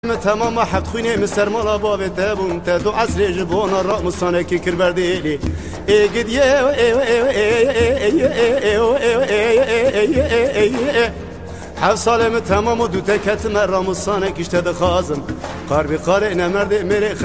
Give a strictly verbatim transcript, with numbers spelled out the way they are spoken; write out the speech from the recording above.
تمام حفت خويني من سرمالا بابي تابون تادو عسري جبونا الرقم الصانكي كربرديلي اي قد يا حف صالم تمام ودو تكت مرام الصانك اشتد خازم قاربي قارئنا مرد مري